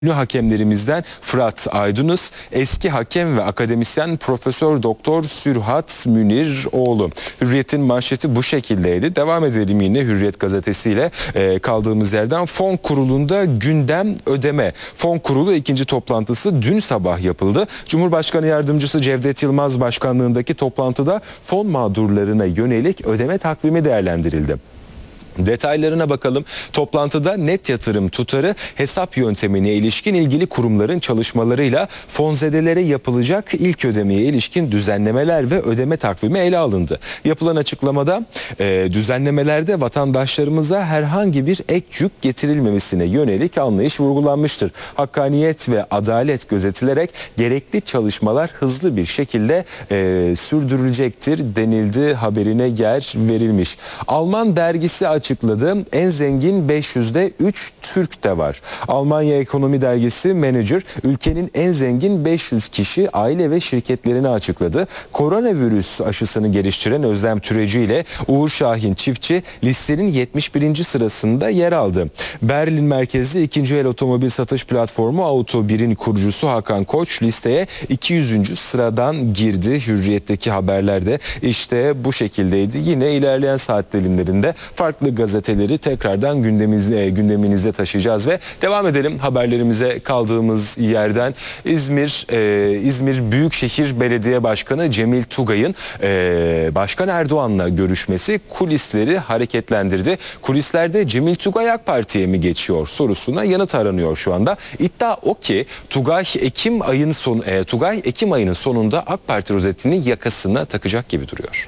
Ünlü hakemlerimizden Fırat Aydınus, eski hakem ve akademisyen Profesör Doktor Sürhat Müniroğlu. Hürriyet'in manşeti bu şekildeydi. Devam edelim yine Hürriyet gazetesiyle kaldığımız yerden. Fon kurulunda gündem ödeme. Fon kurulu ikinci toplantısı dün sabah yapıldı. Cumhurbaşkanı Yardımcısı Cevdet Yılmaz başkanlığındaki toplantıda fon mağdurlarına yönelik ödeme takvimi değerlendirildi. Detaylarına bakalım. Toplantıda net yatırım tutarı, hesap yöntemine ilişkin ilgili kurumların çalışmalarıyla fonzedelere yapılacak ilk ödemeye ilişkin düzenlemeler ve ödeme takvimi ele alındı. Yapılan açıklamada düzenlemelerde vatandaşlarımıza herhangi bir ek yük getirilmemesine yönelik anlayış vurgulanmıştır. Hakkaniyet ve adalet gözetilerek gerekli çalışmalar hızlı bir şekilde sürdürülecektir denildi, haberine yer verilmiş. Alman dergisi açıkladı. En zengin 500'de 3 Türk de var. Almanya Ekonomi Dergisi Manager ülkenin en zengin 500 kişi, aile ve şirketlerini açıkladı. Koronavirüs aşısını geliştiren Özlem Türeci ile Uğur Şahin Çiftçi listenin 71. sırasında yer aldı. Berlin merkezli ikinci el otomobil satış platformu Auto1'in kurucusu Hakan Koç listeye 200. sıradan girdi. Hürriyet'teki haberlerde işte bu şekildeydi. Yine ilerleyen saat dilimlerinde farklı gazeteleri tekrardan gündeminize taşıyacağız ve devam edelim haberlerimize kaldığımız yerden. İzmir Büyükşehir Belediye Başkanı Cemil Tugay'ın Başkan Erdoğan'la görüşmesi kulisleri hareketlendirdi. Kulislerde Cemil Tugay AK Parti'ye mi geçiyor sorusuna yanıt aranıyor şu anda. İddia o ki Tugay Ekim ayının sonunda AK Parti rozetini yakasına takacak gibi duruyor.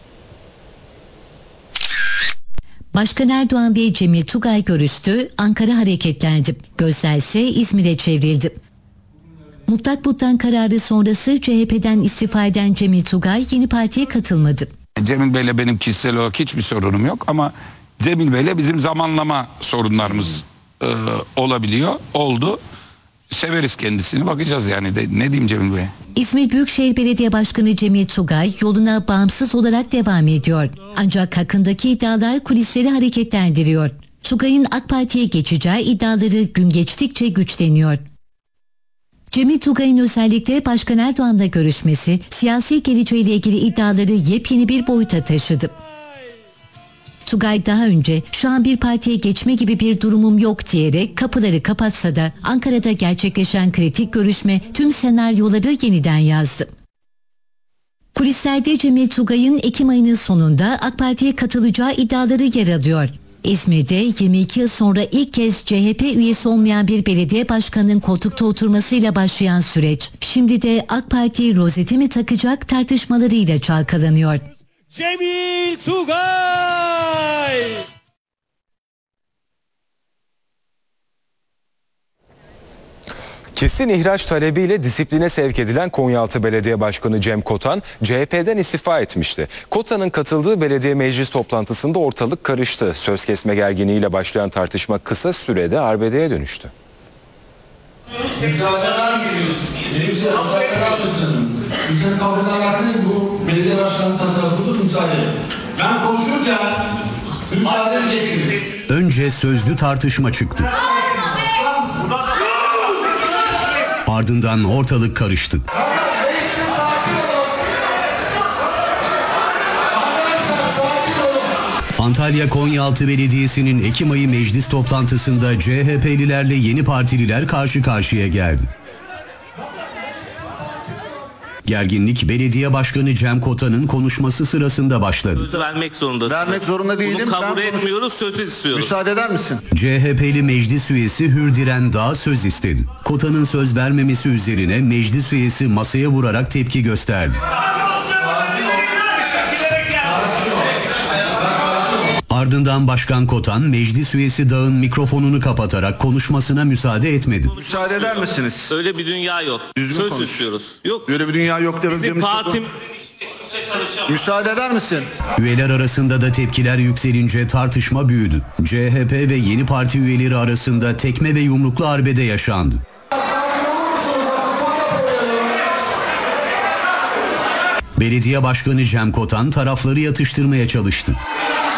Başkan Erdoğan ve Cemil Tugay görüştü, Ankara hareketlendi. Gözler ise İzmir'e çevrildi. Mutlak Bulut'tan kararı sonrası CHP'den istifa eden Cemil Tugay yeni partiye katılmadı. Cemil Bey'le benim kişisel olarak hiçbir sorunum yok ama Cemil Bey'le bizim zamanlama sorunlarımız oldu. Severiz kendisini, bakacağız yani. Ne diyeyim Cemil Bey? İzmir Büyükşehir Belediye Başkanı Cemil Tugay yoluna bağımsız olarak devam ediyor. Ancak hakkındaki iddialar kulisleri hareketlendiriyor. Tugay'ın AK Parti'ye geçeceği iddiaları gün geçtikçe güçleniyor. Cemil Tugay'ın özellikle Başkan Erdoğan'la görüşmesi siyasi geleceğiyle ilgili iddiaları yepyeni bir boyuta taşıdı. Tugay daha önce şu an bir partiye geçme gibi bir durumum yok diyerek kapıları kapatsa da Ankara'da gerçekleşen kritik görüşme tüm senaryoları yeniden yazdı. Kulislerde Cemil Tugay'ın Ekim ayının sonunda AK Parti'ye katılacağı iddiaları yer alıyor. İzmir'de 22 yıl sonra ilk kez CHP üyesi olmayan bir belediye başkanının koltukta oturmasıyla başlayan süreç, şimdi de AK Parti rozeti mi takacak tartışmalarıyla çalkalanıyor. Cemil Tugay! Kesin ihraç talebiyle disipline sevk edilen Konyaaltı Belediye Başkanı Cem Kotan CHP'den istifa etmişti. Kotan'ın katıldığı belediye meclis toplantısında ortalık karıştı. Söz kesme gerginliğiyle başlayan tartışma kısa sürede arbedeye dönüştü. Bizim kavgadan alakalı bu belediye başkanı tasarrufudur, müsaade edin. Ben konuşurken müsaade edeceksiniz. Önce sözlü tartışma çıktı. Ardından ortalık karıştı. Antalya Konyaaltı Belediyesi'nin Ekim ayı meclis toplantısında CHP'lilerle yeni partililer karşı karşıya geldi. Gerginlik belediye başkanı Cem Kotan'ın konuşması sırasında başladı. Sözü vermek zorundasın. Vermek zorunda değilim. Bunu kabul etmiyoruz, söz istiyoruz. Müsaade eder misin? CHP'li meclis üyesi Hürdiren Dağ söz istedi. Kotan'ın söz vermemesi üzerine meclis üyesi masaya vurarak tepki gösterdi. Ardından Başkan Kotan, meclis üyesi Dağ'ın mikrofonunu kapatarak konuşmasına müsaade etmedi. Müsaade eder misiniz? Öyle bir dünya yok. Düzgün söz konuş. istiyoruz. Yok. Böyle bir dünya yok Bizim dememiz partim... Müsaade eder misin? Üyeler arasında da tepkiler yükselince tartışma büyüdü. CHP ve yeni parti üyeleri arasında tekme ve yumruklu arbede yaşandı. Belediye Başkanı Cem Kotan tarafları yatıştırmaya çalıştı.